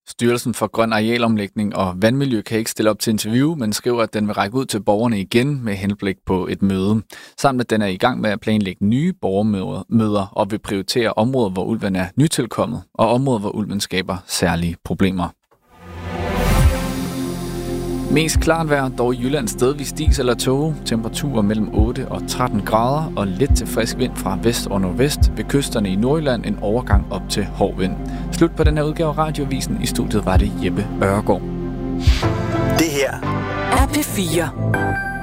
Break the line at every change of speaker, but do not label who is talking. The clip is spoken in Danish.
Styrelsen for Grøn Arealomlægning og Vandmiljø kan ikke stille op til interview, men skriver, at den vil række ud til borgerne igen med henblik på et møde. Samt at den er i gang med at planlægge nye borgermøder og vil prioritere områder, hvor ulven er nytilkommet, og områder, hvor ulven skaber særlige problemer. Mest klart vejr, dog i Jylland stedvis dis eller tåge. Temperaturer mellem 8 og 13 grader og lidt til frisk vind fra vest og nordvest. Ved kysterne i Nordjylland en overgang op til hård vind. Slut på den her udgave af Radioavisen. I studiet var det Jeppe Ørgaard.
Det her er P4.